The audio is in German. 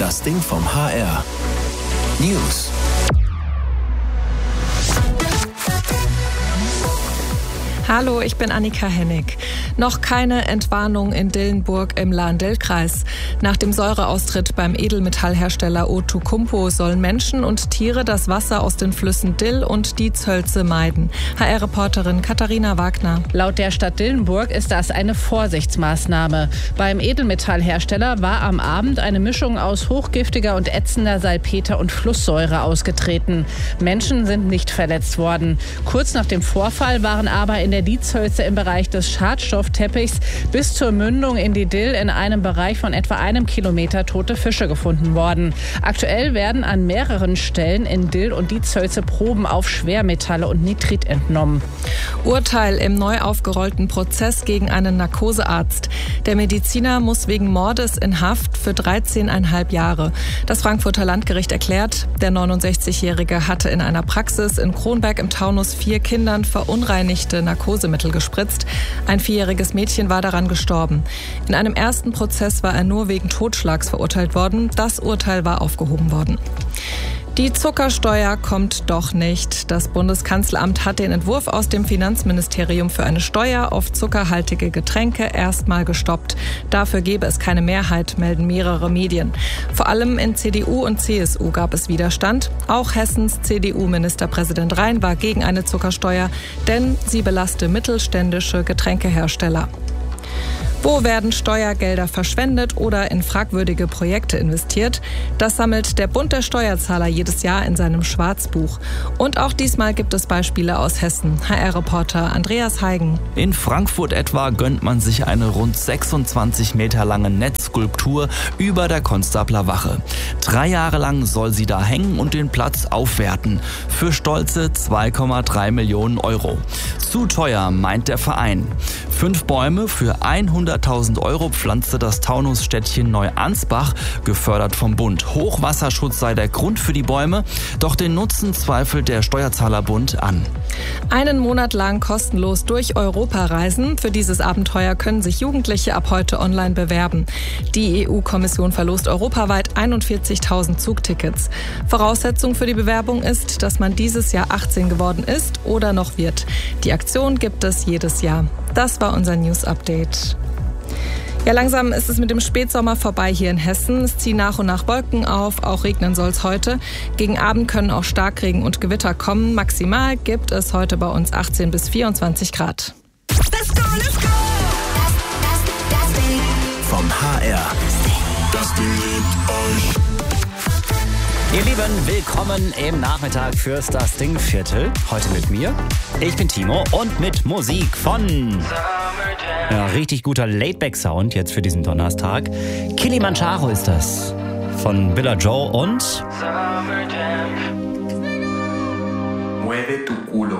Das Ding vom HR. News. Hallo, ich bin Annika Hennig. Noch keine Entwarnung in Dillenburg im Lahn-Dill-Kreis. Nach dem Säureaustritt beim Edelmetallhersteller Outokumpu sollen Menschen und Tiere das Wasser aus den Flüssen Dill und Dietshölze meiden. HR-Reporterin Katharina Wagner. Laut der Stadt Dillenburg ist das eine Vorsichtsmaßnahme. Beim Edelmetallhersteller war am Abend eine Mischung aus hochgiftiger und ätzender Salpeter- und Flusssäure ausgetreten. Menschen sind nicht verletzt worden. Kurz nach dem Vorfall waren aber in der Dietshölze im Bereich des Schadstoffteppichs bis zur Mündung in die Dill in einem Bereich von etwa 1 Kilometer tote Fische gefunden worden. Aktuell werden an mehreren Stellen in Dill und Dietshölze Proben auf Schwermetalle und Nitrit entnommen. Urteil im neu aufgerollten Prozess gegen einen Narkosearzt. Der Mediziner muss wegen Mordes in Haft für 13,5 Jahre. Das Frankfurter Landgericht erklärt, der 69-Jährige hatte in einer Praxis in Kronberg im Taunus 4 Kindern verunreinigte Narkosemittel gespritzt. Ein 4-jähriges Mädchen war daran gestorben. In einem ersten Prozess war er nur wegen Totschlags verurteilt worden. Das Urteil war aufgehoben worden. Die Zuckersteuer kommt doch nicht. Das Bundeskanzleramt hat den Entwurf aus dem Finanzministerium für eine Steuer auf zuckerhaltige Getränke erstmal gestoppt. Dafür gebe es keine Mehrheit, melden mehrere Medien. Vor allem in CDU und CSU gab es Widerstand. Auch Hessens CDU-Ministerpräsident Rhein war gegen eine Zuckersteuer, denn sie belaste mittelständische Getränkehersteller. Wo werden Steuergelder verschwendet oder in fragwürdige Projekte investiert? Das sammelt der Bund der Steuerzahler jedes Jahr in seinem Schwarzbuch. Und auch diesmal gibt es Beispiele aus Hessen. HR-Reporter Andreas Heigen. In Frankfurt etwa gönnt man sich eine rund 26 Meter lange Netzskulptur über der Konstabler Wache. 3 Jahre lang soll sie da hängen und den Platz aufwerten. Für stolze 2,3 Millionen Euro. Zu teuer, meint der Verein. 5 Bäume für 100.000 Euro pflanzte das Taunusstädtchen Neuansbach, gefördert vom Bund. Hochwasserschutz sei der Grund für die Bäume, doch den Nutzen zweifelt der Steuerzahlerbund an. Einen Monat lang kostenlos durch Europa reisen. Für dieses Abenteuer können sich Jugendliche ab heute online bewerben. Die EU-Kommission verlost europaweit 41.000 Zugtickets. Voraussetzung für die Bewerbung ist, dass man dieses Jahr 18 geworden ist oder noch wird. Die Aktion gibt es jedes Jahr. Das war unser News-Update. Ja, langsam ist es mit dem Spätsommer vorbei hier in Hessen. Es ziehen nach und nach Wolken auf, auch regnen soll es heute. Gegen Abend können auch Starkregen und Gewitter kommen. Maximal gibt es heute bei uns 18 bis 24 Grad. Let's go, let's go! Das Ding vom HR. Das Ding liebt euch. Ihr Lieben, willkommen im Nachmittag fürs Das Ding Viertel. Heute mit mir. Ich bin Timo und mit Musik von... Ja, richtig guter Laidback-Sound jetzt für diesen Donnerstag. Kilimanjaro ist das. Von Billa Joe und... Mueve tu culo.